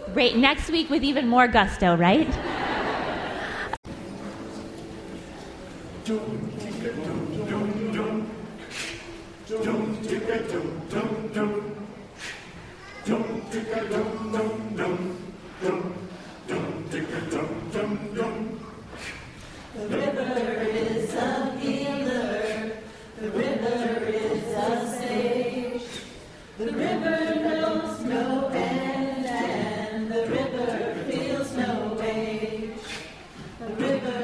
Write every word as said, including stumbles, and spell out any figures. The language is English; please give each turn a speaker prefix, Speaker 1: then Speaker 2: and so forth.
Speaker 1: Great. Next week with even more gusto, right?
Speaker 2: Don't